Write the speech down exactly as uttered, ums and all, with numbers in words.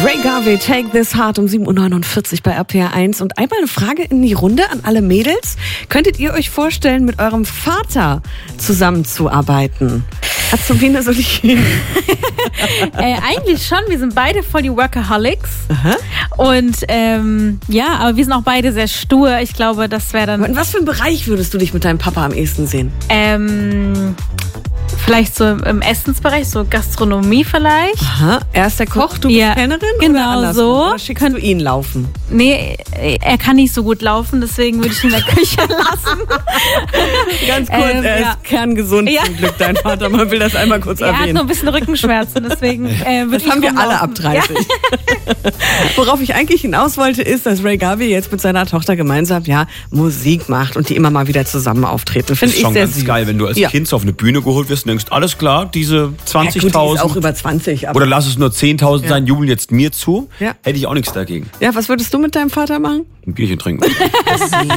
Ray Garvey, Take This Heart um sieben Uhr neunundvierzig bei R P R eins. Und einmal eine Frage in die Runde an alle Mädels. Könntet ihr euch vorstellen, mit eurem Vater zusammenzuarbeiten? Azubine soll ich hin? äh, eigentlich schon. Wir sind beide voll die Workaholics. Aha. Und ähm, ja, aber wir sind auch beide sehr stur. Ich glaube, das wäre dann... In was für einem Bereich würdest du dich mit deinem Papa am ehesten sehen? Ähm... Vielleicht so im Essensbereich, so Gastronomie vielleicht. Aha, er ist der Koch, du ja, bist Kennerin? Genau oder so. Oder schickst du ihn laufen? Nee, er kann nicht so gut laufen, deswegen würde ich ihn in der Küche lassen. Ganz kurz, ähm, er ja. ist kerngesund ja. zum Glück, dein Vater. Man will das einmal kurz er erwähnen. Er hat nur ein bisschen Rückenschmerzen, deswegen äh, würde ich Das haben wir rumlaufen. alle ab dreißig. Ja. Worauf ich eigentlich hinaus wollte, ist, dass Ray Garvey jetzt mit seiner Tochter gemeinsam ja Musik macht und die immer mal wieder zusammen auftreten. Finde ich schon sehr ganz süß. geil, wenn du als ja. Kind so auf eine Bühne geholt wirst und denkst, alles klar, diese zwanzigtausend. Ja, gut, die ist auch über zwanzig. Aber oder lass es nur zehntausend ja. sein, jubeln jetzt mir zu. Ja. Hätte ich auch nichts dagegen. Ja, was würdest du mit deinem Vater machen? Ein Bierchen trinken.